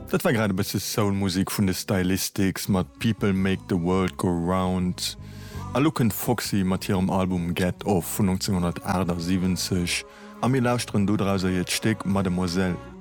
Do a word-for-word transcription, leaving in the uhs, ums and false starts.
Dat war gerade bis Soulmusik vun de Stylistics mat People Make the World Go Round. A Luken Foxy mat ihrem Album Get Off vun neunzehnhundertachtundsiebzig. Am mir lausren du drauser jetzt Steck Mademoiselle.